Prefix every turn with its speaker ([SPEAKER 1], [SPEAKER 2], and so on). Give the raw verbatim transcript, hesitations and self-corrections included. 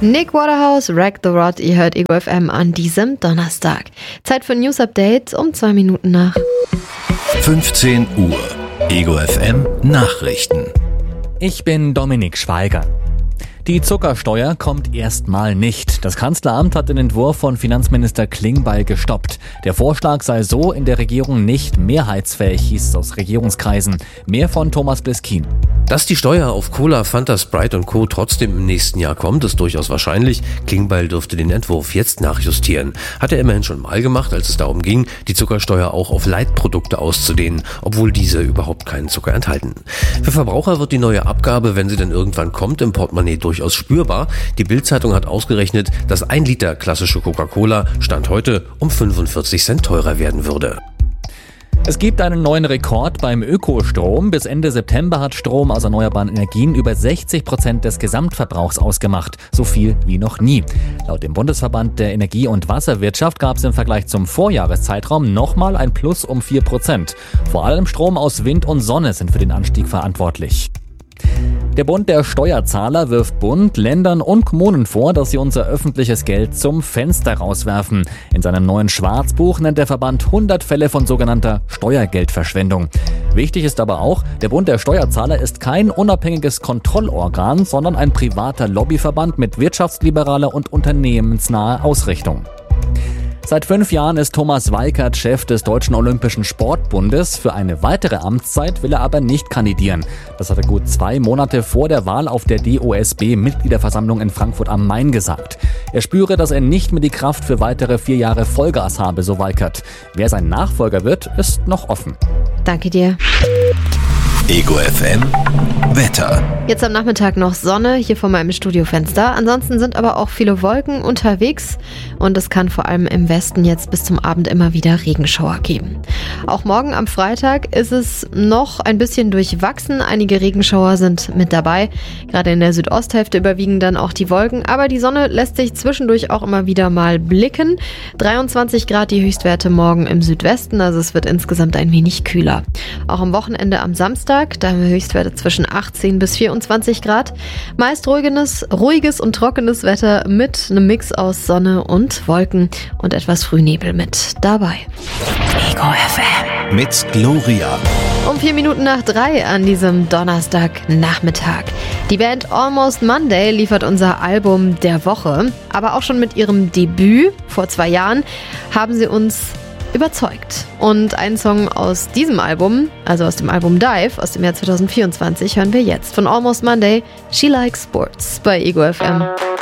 [SPEAKER 1] Nick Waterhouse, Wreck the Rod, ihr hört Ego F M an diesem Donnerstag. Zeit für ein News Update um zwei Minuten nach
[SPEAKER 2] fünfzehn Uhr. Ego F M Nachrichten.
[SPEAKER 3] Ich bin Dominik Schweiger. Die Zuckersteuer kommt erstmal nicht. Das Kanzleramt hat den Entwurf von Finanzminister Klingbeil gestoppt. Der Vorschlag sei so in der Regierung nicht mehrheitsfähig, hieß es aus Regierungskreisen. Mehr von Thomas Bliskin.
[SPEAKER 4] Dass die Steuer auf Cola, Fanta, Sprite und Co. trotzdem im nächsten Jahr kommt, ist durchaus wahrscheinlich. Klingbeil dürfte den Entwurf jetzt nachjustieren. Hat er immerhin schon mal gemacht, als es darum ging, die Zuckersteuer auch auf Leitprodukte auszudehnen, obwohl diese überhaupt keinen Zucker enthalten. Für Verbraucher wird die neue Abgabe, wenn sie dann irgendwann kommt, im Portemonnaie durchaus spürbar. Die Bild-Zeitung hat ausgerechnet, dass ein Liter klassische Coca-Cola Stand heute um fünfundvierzig Cent teurer werden würde.
[SPEAKER 3] Es gibt einen neuen Rekord beim Ökostrom. Bis Ende September hat Strom aus erneuerbaren Energien über sechzig Prozent des Gesamtverbrauchs ausgemacht. So viel wie noch nie. Laut dem Bundesverband der Energie- und Wasserwirtschaft gab es im Vergleich zum Vorjahreszeitraum nochmal ein Plus um vier Prozent. Vor allem Strom aus Wind und Sonne sind für den Anstieg verantwortlich. Der Bund der Steuerzahler wirft Bund, Ländern und Kommunen vor, dass sie unser öffentliches Geld zum Fenster rauswerfen. In seinem neuen Schwarzbuch nennt der Verband hundert Fälle von sogenannter Steuergeldverschwendung. Wichtig ist aber auch, der Bund der Steuerzahler ist kein unabhängiges Kontrollorgan, sondern ein privater Lobbyverband mit wirtschaftsliberaler und unternehmensnaher Ausrichtung. Seit fünf Jahren ist Thomas Weikert Chef des Deutschen Olympischen Sportbundes. Für eine weitere Amtszeit will er aber nicht kandidieren. Das hat er gut zwei Monate vor der Wahl auf der D O S B-Mitgliederversammlung in Frankfurt am Main gesagt. Er spüre, dass er nicht mehr die Kraft für weitere vier Jahre Vollgas habe, so Weikert. Wer sein Nachfolger wird, ist noch offen.
[SPEAKER 1] Danke dir.
[SPEAKER 2] Ego F M Wetter.
[SPEAKER 1] Jetzt am Nachmittag noch Sonne hier vor meinem Studiofenster. Ansonsten sind aber auch viele Wolken unterwegs und es kann vor allem im Westen jetzt bis zum Abend immer wieder Regenschauer geben. Auch morgen am Freitag ist es noch ein bisschen durchwachsen. Einige Regenschauer sind mit dabei. Gerade in der Südosthälfte überwiegen dann auch die Wolken. Aber die Sonne lässt sich zwischendurch auch immer wieder mal blicken. dreiundzwanzig Grad die Höchstwerte morgen im Südwesten. Also es wird insgesamt ein wenig kühler. Auch am Wochenende am Samstag, da haben wir Höchstwerte zwischen achtzehn bis vierundzwanzig Grad. Meist ruhiges, ruhiges und trockenes Wetter mit einem Mix aus Sonne und Wolken und etwas Frühnebel mit dabei. Ego F M.
[SPEAKER 2] Mit Gloria.
[SPEAKER 1] Um vier Minuten nach drei an diesem Donnerstagnachmittag. Die Band Almost Monday liefert unser Album der Woche. Aber auch schon mit ihrem Debüt vor zwei Jahren haben sie uns überzeugt. Und einen Song aus diesem Album, also aus dem Album Dive aus dem Jahr zwanzig vierundzwanzig, hören wir jetzt von Almost Monday, She Likes Sports bei Ego F M.